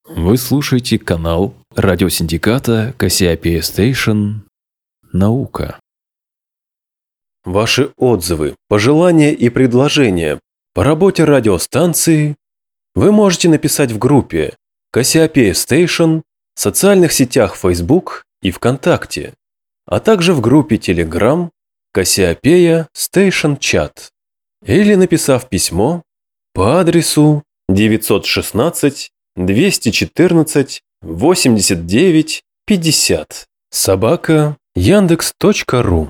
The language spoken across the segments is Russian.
Вы слушаете канал радиосиндиката Кассиопея Station «Наука». Ваши отзывы, пожелания и предложения по работе радиостанции вы можете написать в группе Кассиопея Station в социальных сетях Facebook и ВКонтакте, а также в группе Telegram Кассиопея Station Chat, или написав письмо по адресу 916 214 89 50 @yandex.ru.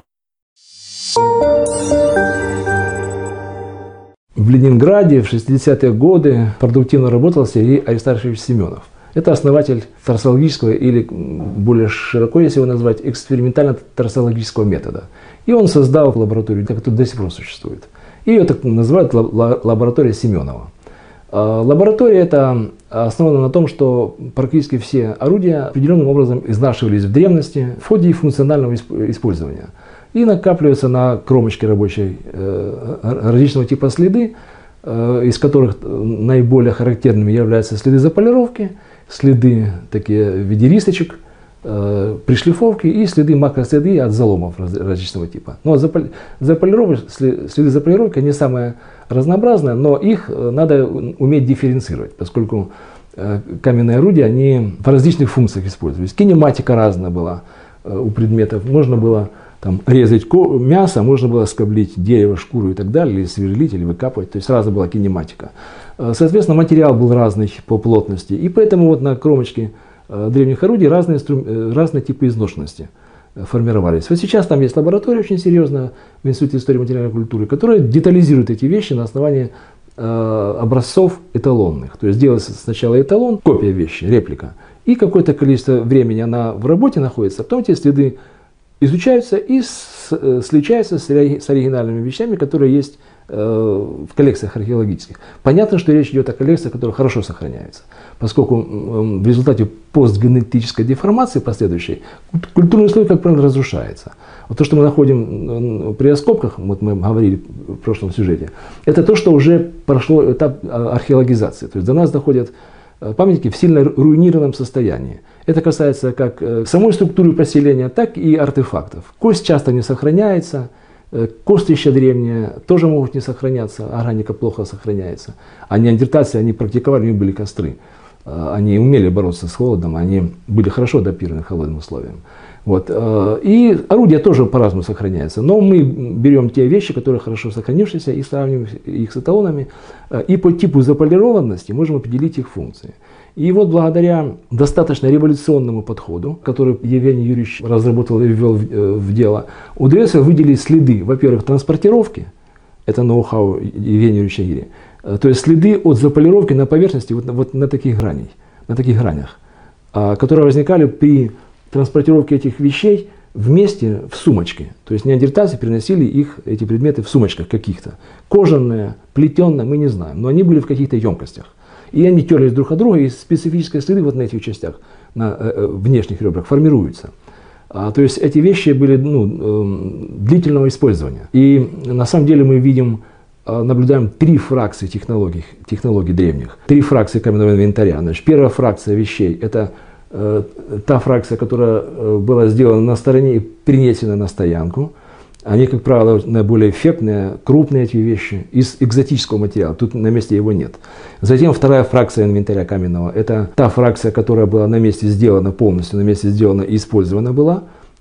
В Ленинграде в 60-е годы продуктивно работал Сергей Аристархович Семенов. Это основатель трассологического, или более широко, если его назвать, экспериментально-трассологического метода. И он создал лабораторию, которая до сих пор существует. Ее так называют лаборатория Семенова. Лаборатория эта основана на том, что практически все орудия определенным образом изнашивались в древности в ходе их функционального использования. И накапливаются на кромочке рабочей различного типа следы, из которых наиболее характерными являются следы заполировки, следы такие в виде рисочек, пришлифовки и следы макроследы от заломов различного типа. Но следы заполировки не самые разнообразные, но их надо уметь дифференцировать, поскольку каменные орудия, они в различных функциях использовались. Кинематика разная была у предметов. Можно было там резать мясо, можно было скоблить дерево, шкуру и так далее, или сверлить, или выкапывать. То есть разная была кинематика. Соответственно, материал был разный по плотности. И поэтому вот на кромочке древних орудий разные типы изношенности формировались. Вот сейчас там есть лаборатория очень серьезная в Институте истории материальной культуры, которая детализирует эти вещи на основании образцов эталонных. То есть делается сначала эталон, копия вещи, реплика, и какое-то количество времени она в работе находится, а потом эти следы изучаются и сличаются с оригинальными вещами, которые есть в коллекциях археологических. Понятно, что речь идет о коллекциях, которые хорошо сохраняются, поскольку в результате постгенетической деформации последующей культурный слой, как правило, разрушается. Вот то, что мы находим при раскопках, вот мы говорили в прошлом сюжете, это то, что уже прошло этап археологизации. То есть до нас доходят памятники в сильно руинированном состоянии. Это касается как самой структуры поселения, так и артефактов. Кость часто не сохраняется, кострища древние тоже могут не сохраняться, органика плохо сохраняется. А неандертальцы, они практиковали, у них были костры. Они умели бороться с холодом, они были хорошо адаптированы к холодным условиям. Вот. И орудия тоже по-разному сохраняются. Но мы берем те вещи, которые хорошо сохранившиеся, и сравниваем их с эталонами. И по типу заполированности можем определить их функции. И вот благодаря достаточно революционному подходу, который Евгений Юрьевич разработал и ввел в дело, удается выделить следы, во-первых, транспортировки, это ноу-хау Евгения Юрьевича Гири, то есть следы от заполировки на поверхности вот на таких гранях, которые возникали при транспортировке этих вещей вместе в сумочке. То есть неандертальцы переносили эти предметы в сумочках каких-то. Кожаные, плетеные, мы не знаем, но они были в каких-то емкостях. И они терлись друг от друга, и специфические следы вот на этих частях, на внешних ребрах, формируются. То есть эти вещи были длительного использования. И на самом деле мы наблюдаем три фракции технологий древних. Три фракции каменного инвентаря. Значит, первая фракция вещей – это та фракция, которая была сделана на стороне и принесена на стоянку. Они, как правило, наиболее эффектные, крупные эти вещи, из экзотического материала. Тут на месте его нет. Затем вторая фракция инвентаря каменного. Это та фракция, которая была на месте сделана полностью, на месте сделана и использована была.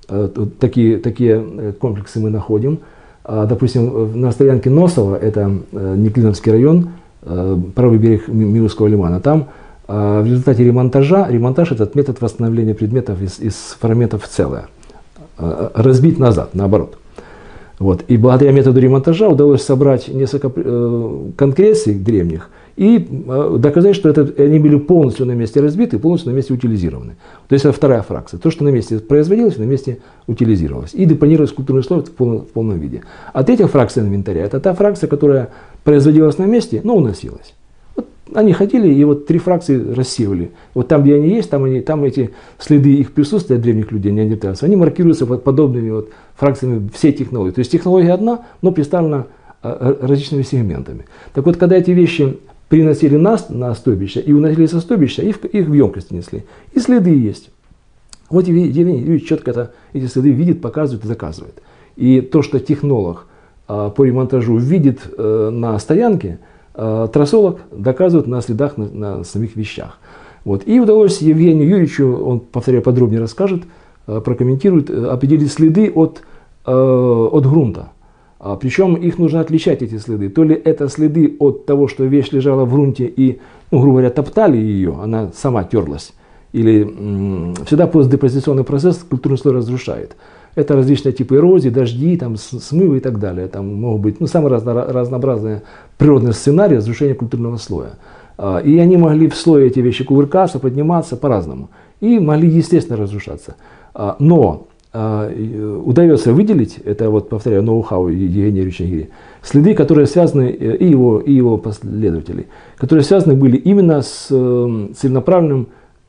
Такие комплексы мы находим. Допустим, на стоянке Носова, это Неклиновский район, правый берег Милусского лимана, там в результате ремонтаж – этот метод восстановления предметов из фрагментов в целое. Разбить назад, наоборот. Вот. И благодаря методу ремонтажа удалось собрать несколько конкреций древних и доказать, что они были полностью на месте разбиты, полностью на месте утилизированы. То есть это вторая фракция. То, что на месте производилось, на месте утилизировалось. И депонировалось в культурный слой в полном виде. А третья фракция инвентаря – это та фракция, которая производилась на месте, но уносилась. Вот они ходили, и вот три фракции рассеивали. Вот там, где они есть, там эти следы их присутствия древних людей, неандертальцев, они маркируются подобными вот фракциями всей технологии. То есть технология одна, но представлена различными сегментами. Так вот, когда эти вещи переносили на стойбище и уносили со стойбища, и их в емкости несли. И следы есть. Вот Евгений Юрьевич четко эти следы видит, показывает и заказывает. И то, что технолог по ремонтажу видит на стоянке, трассолог доказывает на следах, на самих вещах. Вот. И удалось Евгению Юрьевичу, он, повторяю, подробнее расскажет, прокомментирует, определить следы от грунта. Причем их нужно отличать, эти следы. То ли это следы от того, что вещь лежала в грунте и, ну, грубо говоря, топтали ее, она сама терлась. Или всегда постдепозиционный процесс культурный слой разрушает. Это различные типы эрозии, дожди, там, смывы и так далее. Там могут быть самые разнообразные природные сценарии разрушения культурного слоя. И они могли в слое эти вещи кувыркаться, подниматься по-разному. И могли, естественно, разрушаться. Но удается выделить, это вот, повторяю, ноу-хау Евгения Юрьевича Гири, следы, которые связаны, и его последователей, которые связаны были именно с целенаправленным,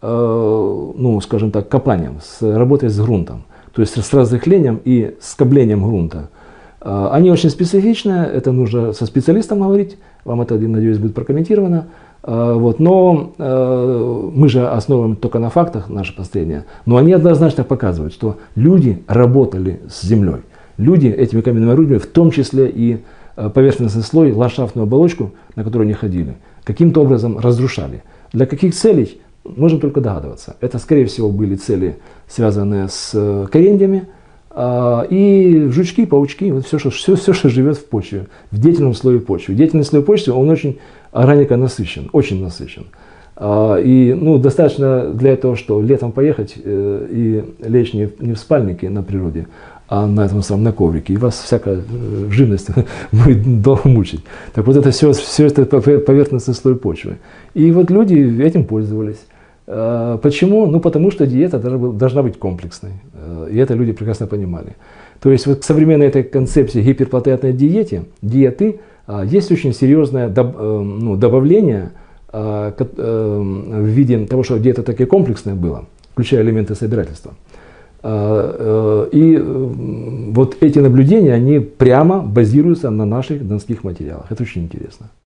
ну, скажем так, копанием, с работой с грунтом, то есть с разрыхлением и скоблением грунта. Они очень специфичны, это нужно со специалистом говорить, вам это, надеюсь, будет прокомментировано. Вот, но мы же основываем только на фактах наше построение, но они однозначно показывают, что люди работали с землей. Люди этими каменными орудиями, в том числе и поверхностный слой, ландшафтную оболочку, на которую они ходили, каким-то образом разрушали. Для каких целей, можем только догадываться. Это, скорее всего, были цели, связанные с кореньями, и жучки, паучки, вот все, что живет в почве, в деятельном слое почвы. Деятельный слой почвы, он очень органика насыщен, очень насыщен. И ну, достаточно для этого, что летом поехать и лечь не в спальнике на природе, а на этом самом, на коврике, и вас всякая живность будет долго мучить. Так вот это все это поверхностный слой почвы. И вот люди этим пользовались. Почему? Ну, потому что диета должна быть комплексной. И это люди прекрасно понимали. То есть вот в современной этой концепции гиперплотеатной диеты есть очень серьезное добавление в виде того, что диета такая комплексная была, включая элементы собирательства. И вот эти наблюдения, они прямо базируются на наших донских материалах. Это очень интересно.